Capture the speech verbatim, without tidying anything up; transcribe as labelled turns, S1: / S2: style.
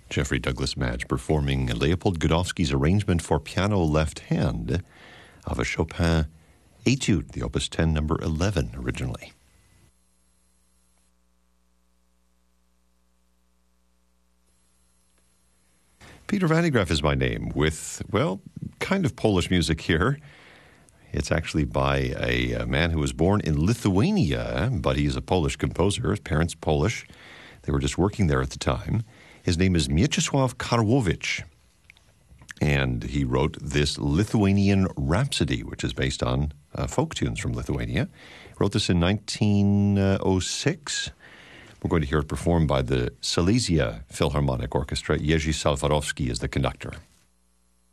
S1: Jeffrey Douglas Madge performing Leopold Godowski's arrangement for piano left hand of a Chopin Etude, the Opus ten, number eleven originally. Peter Van de Graaff is my name, with, well, kind of Polish music here. It's actually by a, a man who was born in Lithuania, but he's a Polish composer. His parents Polish. They were just working there at the time. His name is Mieczysław Karłowicz, and he wrote this Lithuanian Rhapsody, which is based on uh, folk tunes from Lithuania. He wrote this in nineteen oh six. We're going to hear it performed by the Silesia Philharmonic Orchestra. Jerzy Salwarowski is the conductor.